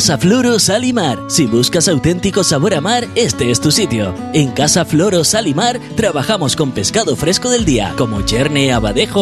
Casa Floro Sal y Mar. Si buscas auténtico sabor a mar, este es tu sitio. En Casa Floro Sal y Mar trabajamos con pescado fresco del día, como cherne, abadejo